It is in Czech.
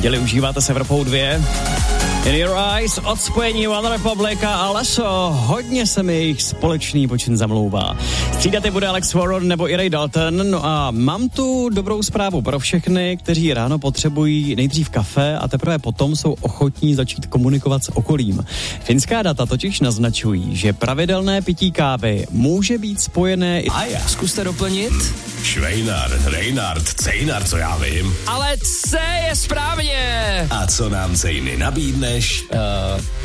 Neděli užíváte s Evropou 2. In Your Eyes od spojení One Republic a Alesso. Hodně se mi jejich společný počin zamlouvá. Střídat je bude Alex Warren nebo i Ray Dalton. No a mám tu dobrou zprávu pro všechny, kteří ráno potřebují nejdřív kafe a teprve potom jsou ochotní začít komunikovat s okolím. Finská data totiž naznačují, že pravidelné pití kávy může být spojené... A já, zkuste doplnit. Švejnar, Reinhard, Cejnar, co já vím. Ale C je správně. A co nám Cejny nabídneš?